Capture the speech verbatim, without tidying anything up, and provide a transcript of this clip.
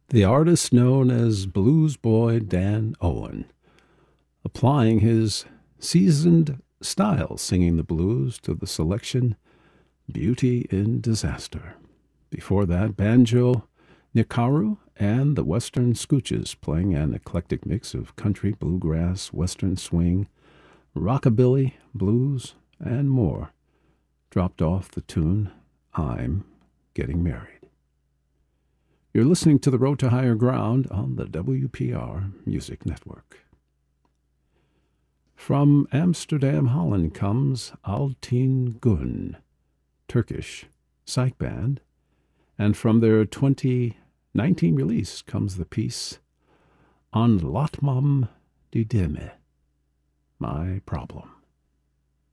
The artist known as Blues Boy Dan Owen, applying his seasoned style singing the blues to the selection Beauty in Disaster. Before that, Banjo Nikaru and the Western Scooches playing an eclectic mix of country, bluegrass, western swing, rockabilly, blues, and more, dropped off the tune I'm Getting Married. You're listening to The Road to Higher Ground on the W P R Music Network. From Amsterdam, Holland comes Altin Gun, Turkish psych band, and from their twenty nineteen release comes the piece Anlatmam Dideme, My Problem.